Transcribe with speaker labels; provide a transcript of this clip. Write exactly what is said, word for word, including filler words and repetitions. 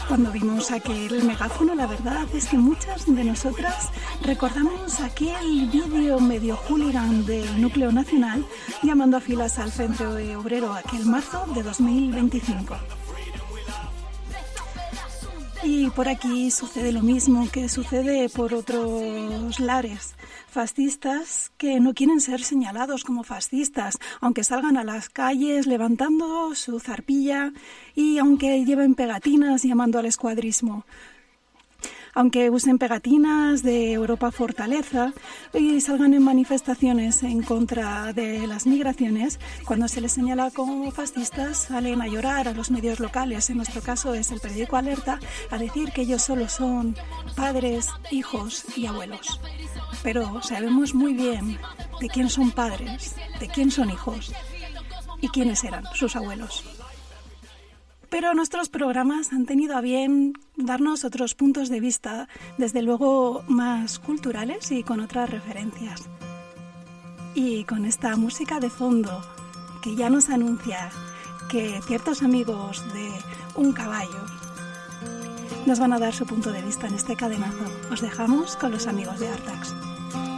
Speaker 1: Cuando vimos aquel megáfono, la verdad es que muchas de nosotras recordamos aquel vídeo medio hooligan del Núcleo Nacional llamando a filas al Centro Obrero aquel marzo de dos mil veinticinco. Y por aquí sucede lo mismo que sucede por otros lares. Fascistas que no quieren ser señalados como fascistas, aunque salgan a las calles levantando su zarpilla y aunque lleven pegatinas llamando al escuadrismo. Aunque usen pegatinas de Europa Fortaleza y salgan en manifestaciones en contra de las migraciones, cuando se les señala como fascistas salen a llorar a los medios locales, en nuestro caso es el periódico Alerta, a decir que ellos solo son padres, hijos y abuelos. Pero sabemos muy bien de quién son padres, de quién son hijos y quiénes eran sus abuelos. Pero nuestros programas han tenido a bien darnos otros puntos de vista, desde luego más culturales y con otras referencias. Y con esta música de fondo que ya nos anuncia que ciertos amigos de Un Caballo nos van a dar su punto de vista en este cadenazo, os dejamos con los amigos de Artax.